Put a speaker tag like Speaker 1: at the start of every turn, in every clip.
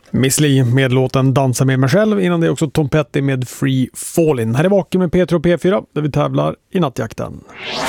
Speaker 1: Miss Li med låten Dansa med mig själv. Innan det är också Tom Petty med Free Fallin'. Här är Vaken med P3 och P4 där vi tävlar i nattjakten.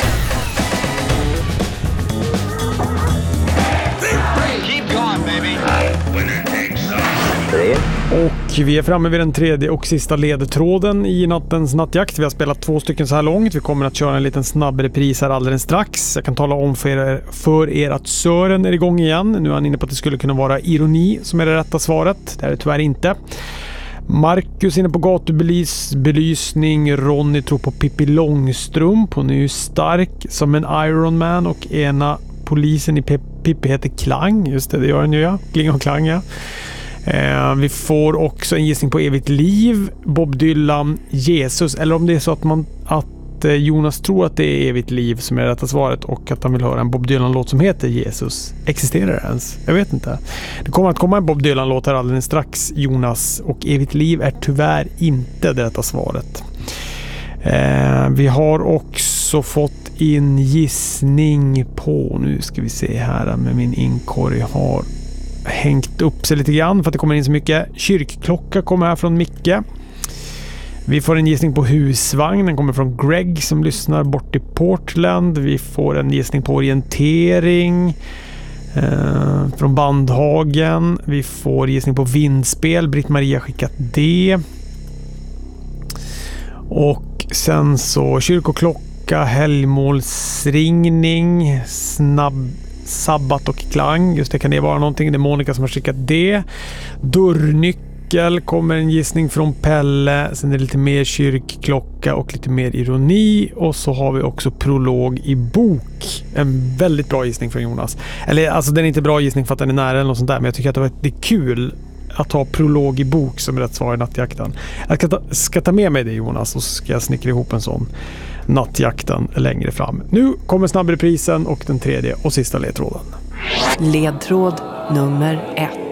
Speaker 1: Och vi är framme vid den tredje och sista ledtråden i nattens nattjakt. Vi har spelat 2 stycken så här långt. Vi kommer att köra en liten snabb repris här alldeles strax. Jag kan tala om för er att Sören är igång igen. Nu är han inne på att det skulle kunna vara ironi som är det rätta svaret. Det är det tyvärr inte. Marcus inne på gatubelysning. Ronny tror på Pippi Långstrump. Hon är ju stark som en Iron Man. Och ena polisen i Pippi heter Klang. Just det gör den ju, ja. Kling och Klang, ja. Vi får också en gissning på evigt liv. Bob Dylan, Jesus. Eller om det är så att Jonas tror att det är evigt liv som är det rätta svaret och att han vill höra en Bob Dylan-låt som heter Jesus. Existerar det ens? Jag vet inte. Det kommer att komma en Bob Dylan-låt här alldeles strax, Jonas. Och evigt liv är tyvärr inte det rätta svaret. Vi har också fått in gissning på, nu ska vi se här med min inkorg har hängt upp sig lite grann för att det kommer in så mycket. Kyrkklocka kommer här från Micke. Vi får en gissning på husvagn. Den kommer från Greg som lyssnar bort i Portland. Vi får en gissning på orientering från Bandhagen. Vi får gissning på vindspel. Britt-Maria skickat det. Och sen så kyrkoklocka, helgmålsringning, sabbat och klang. Just det, kan det vara någonting. Det är Monica som har skickat det. Dörrnyckel kommer en gissning från Pelle. Sen är det lite mer kyrkklocka och lite mer ironi. Och så har vi också prolog i bok. En väldigt bra gissning från Jonas. Eller alltså den är inte bra gissning för att den är nära eller något sånt där. Men jag tycker att det är kul att ha prolog i bok som rätt svar i nattjakten. Jag ska ta med mig det, Jonas, och så ska jag snickra ihop en sån nattjakten längre fram. Nu kommer snabbreprisen och den tredje och sista ledtråden.
Speaker 2: Ledtråd nummer 1.